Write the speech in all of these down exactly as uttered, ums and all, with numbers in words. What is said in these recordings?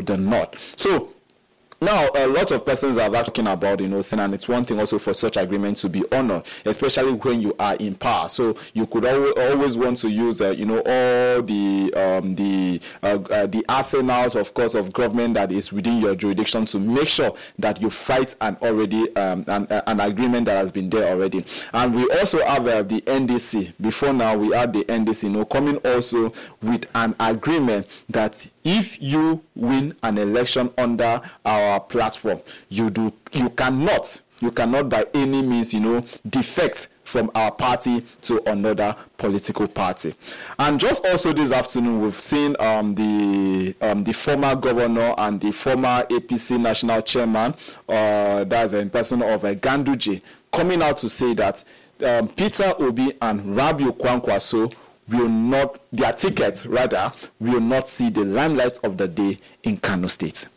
the North. So now, a lot of persons are talking about, you know, and it's one thing also for such agreements to be honored, especially when you are in power. So you could al- always want to use, uh, you know, all the um, the uh, uh, the arsenals, of course, of government that is within your jurisdiction to make sure that you fight an already um, an, uh, an agreement that has been there already. And we also have uh, the N D C. Before now, we had the N D C, you know, coming also with an agreement that if you win an election under our platform, you do you cannot you cannot by any means, you know, defect from our party to another political party. And just also this afternoon, we've seen um, the um, the former governor and the former A P C national chairman, uh, that's in person of uh, Ganduje, coming out to say that um, Peter Obi and Rabiu Kwankwaso will not, their tickets rather, will not see the limelight of the day in Kano State.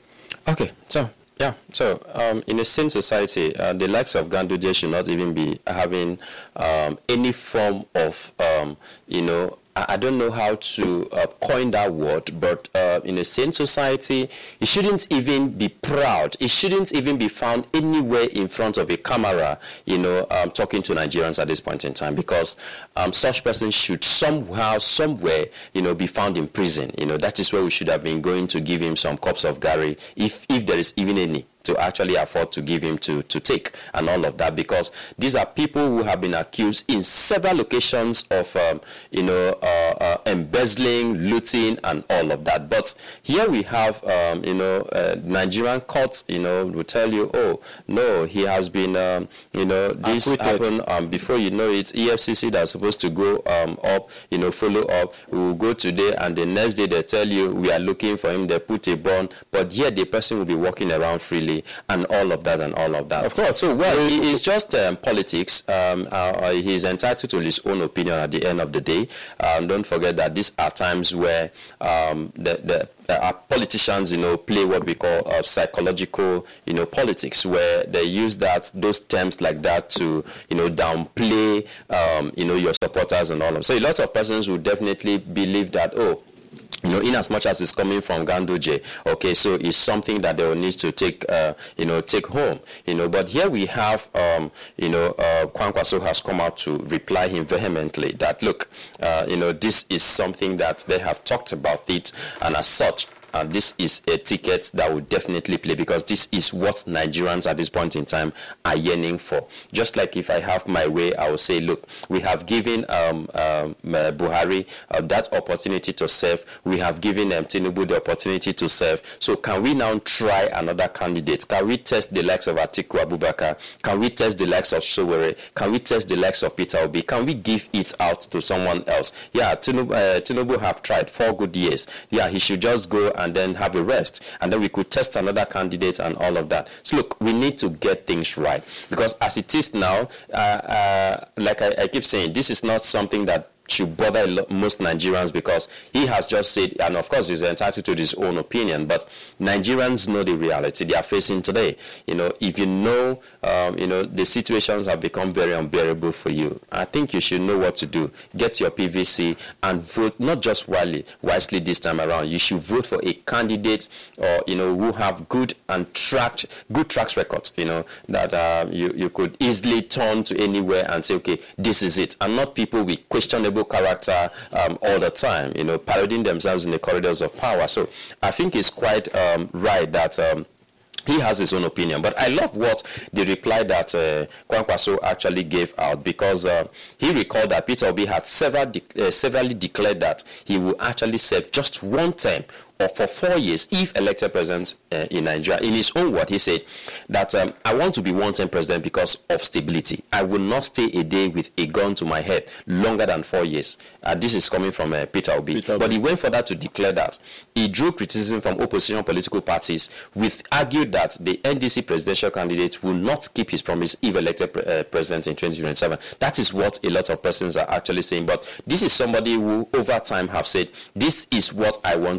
Okay, so, yeah, so um, in a sane society, uh, the likes of Ganduje should not even be having um, any form of, um, you know, I don't know how to uh, coin that word, but uh, in a sane society, it shouldn't even be proud. It shouldn't even be found anywhere in front of a camera, you know, um, talking to Nigerians at this point in time, because um, such person should somehow, somewhere, you know, be found in prison. You know, that is where we should have been going to give him some cups of Gary, if if there is even any, to actually afford to give him to, to take and all of that, because these are people who have been accused in several locations of, um, you know, uh, uh, embezzling, looting, and all of that. But here we have, um, you know, uh, Nigerian courts, you know, will tell you, oh, no, he has been, um, you know, this acquitted. happened, um, before you know it, E F C C that's supposed to go um, up, you know, follow up, we will go today, and the next day they tell you, we are looking for him, they put a bond, but yet the person will be walking around freely, and all of that and all of that. Of course. So, well, it, it's just um, politics. Um, uh, he's entitled to his own opinion at the end of the day. Um, don't forget that these are times where um, the, the uh, our politicians, you know, play what we call uh, psychological, you know, politics, where they use that, those terms like that to, you know, downplay, um, you know, your supporters and all of that. So a lot of persons will definitely believe that, oh, you know, in as much as it's coming from Ganduje, okay, so it's something that they will need to take, uh, you know, take home, you know. But here we have, um, you know, uh, Kwankwaso has come out to reply him vehemently that, look, uh, you know, this is something that they have talked about it, and as such, and this is a ticket that will definitely play, because this is what Nigerians at this point in time are yearning for. Just like if I have my way, I will say, look, we have given um, um, Buhari uh, that opportunity to serve. We have given um, Tinubu the opportunity to serve. So can we now try another candidate? Can we test the likes of Atiku Abubakar? Can we test the likes of Sowore? Can we test the likes of Peter Obi? Can we give it out to someone else? Yeah, Tinubu, uh, Tinubu have tried four good years. Yeah, he should just go and then have a rest, and then we could test another candidate and all of that. So look, we need to get things right, because as it is now, uh, uh, like I, I keep saying, this is not something that should bother most Nigerians, because he has just said, and of course he's entitled to his own opinion, but Nigerians know the reality they are facing today. You know, if you know, um, you know, the situations have become very unbearable for you, I think you should know what to do. Get your P V C and vote, not just wisely, wisely this time around. You should vote for a candidate, or, you know, who have good and track, good track records, you know, that uh, you, you could easily turn to anywhere and say, okay, this is it, and not people with questionable character um, all the time, you know, parading themselves in the corridors of power. So I think it's quite um, right that um, he has his own opinion. But I love what the reply that uh, Kwankwaso actually gave out, because uh, he recalled that Peter Obi had several de- uh, severally declared that he will actually serve just one term or for four years if elected president uh, in Nigeria. In his own word, he said that um, I want to be one-term president because of stability. I will not stay a day with a gun to my head longer than four years. Uh, this is coming from uh, Peter Obi. Peter Obi. But he went further to declare that. He drew criticism from opposition political parties, with argued that the N D C presidential candidate will not keep his promise if elected pre- uh, president in twenty twenty-seven. That is what a lot of persons are actually saying. But this is somebody who over time have said, this is what I want to do.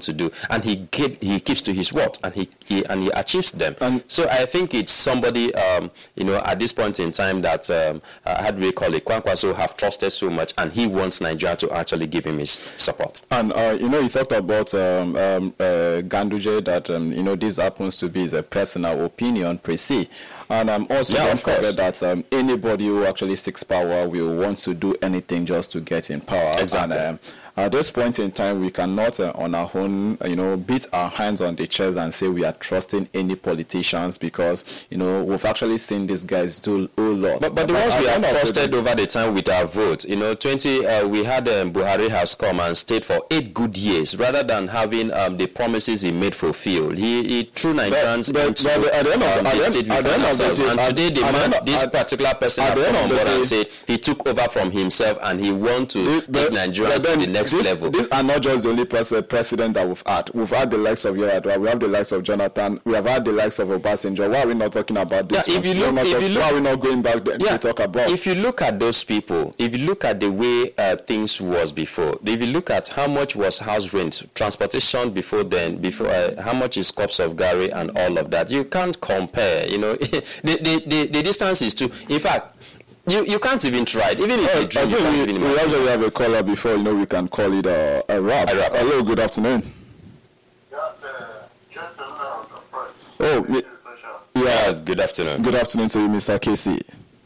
and he keep, he keeps to his word, and he, he and he achieves them. And so I think it's somebody, um, you know, at this point in time that um, uh, how do we call it, Kwankwaso have trusted so much, and he wants Nigeria to actually give him his support. And uh, you know, you talked about um, um, uh, Ganduje, that um, you know, this happens to be his personal opinion per se. And um, also yeah, don't forget that um, anybody who actually seeks power will want to do anything just to get in power. Exactly. And um, at this point in time, we cannot uh, on our own, you know, beat our hands on the chest and say we are trusting any politicians, because, you know, we've actually seen these guys do a lot. But, but the ones we have trusted over the time with our vote, you know, twenty, uh, we had um, Buhari has come and stayed for eight good years, rather than having um, the promises he made fulfilled. He, he threw Nigerians but, into but at the end of, um, at the the state end, at the end of the day, and at, today the at man, the end, this at, particular person at has come on board day, and say he took over from himself and he wants to the, take the, Nigeria to the next this, level. These are not just the only pres president that we've had. We've had the likes of Yar'Adua, we have the likes of Jonathan, we have had the likes of Obasanjo. Why are we not talking about this? Yeah, if you look, if talk, you look, why are we not going back there yeah, to talk about? If you look at those people, if you look at the way uh, things was before, if you look at how much was house rent, transportation before then, before uh, how much is cups of Gary and all of that, you can't compare. You know, the, the the the distance is too. In fact, You, you can't even try it. Even if oh, you dream, I you can't we, even we imagine. actually have a caller before, you know, we can call it a, a wrap. A wrap. Hello, good afternoon. Yes, uh, gentlemen of the press. Oh, me, yes, good afternoon. Good afternoon to you, Mister Casey.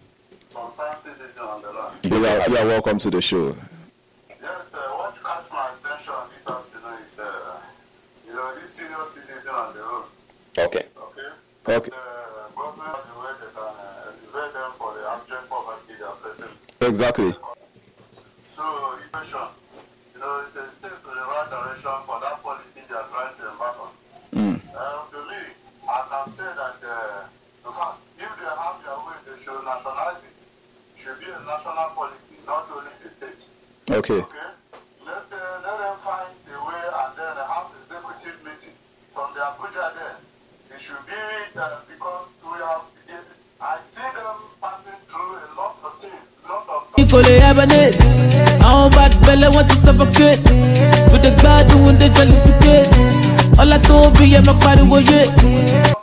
Yeah, yeah, welcome to the show. Yes, uh, what caught my attention this afternoon is, uh, you know, this senior citizen on the road. Okay. Okay? Okay. The government, the way they can uh, elevate them for the abject poverty they are facing. Exactly. So, impression, you know, it's a step to the right direction for that policy they are trying to embark on. Mm. Uh, to me, I can say that, uh, in fact, if they have their way, they should nationalize it. Should be a national policy, not only the state. Okay. Okay? Let, uh, let them find a way and then have executive meeting from the Abuja there. It should be uh, because we have, I see them passing through a lot of things, lot of things. Our bad belly want to suffocate. With the God doing the jollificate. All I told me, I'm not party with it.